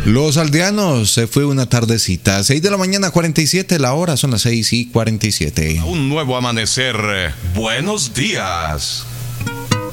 Los aldeanos, se fue una tardecita. 6 de la mañana, 47, la hora son las 6:47. Un nuevo amanecer. Buenos días.